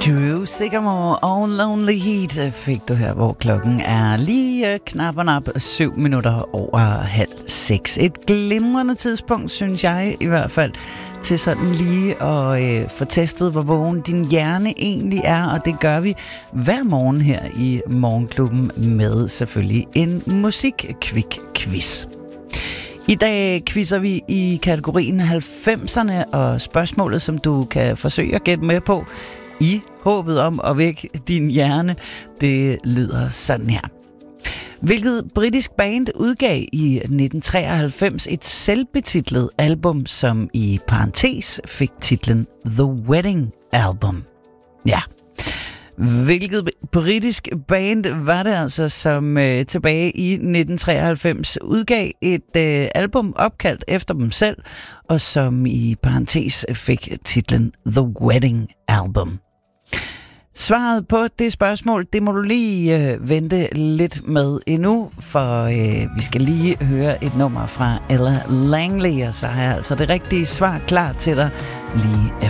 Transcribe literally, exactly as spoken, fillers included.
Drew Sycamore og Lonely Heat fik du her, hvor klokken er lige knap og nap syv minutter over halv seks. Et glimrende tidspunkt, synes jeg i hvert fald, til sådan lige at øh, få testet, hvor vågen din hjerne egentlig er, og det gør vi hver morgen her i Morgenklubben med selvfølgelig en musik-kvik-quiz. I dag quizzer vi i kategorien halvfemserne, og spørgsmålet, som du kan forsøge at gætte med på, i håbet om at vække din hjerne, det lyder sådan her. Hvilket britisk band udgav i nitten treoghalvfems et selvbetitlet album, som i parentes fik titlen The Wedding Album? Ja. Hvilket britisk band var det altså, som øh, tilbage i nitten treoghalvfems udgav et øh, album opkaldt efter dem selv, og som i parentes fik titlen The Wedding Album? Svaret på det spørgsmål, det må du lige øh, vente lidt med endnu, for øh, vi skal lige høre et nummer fra Ella Langley, og så har jeg altså det rigtige svar klar til dig lige efter.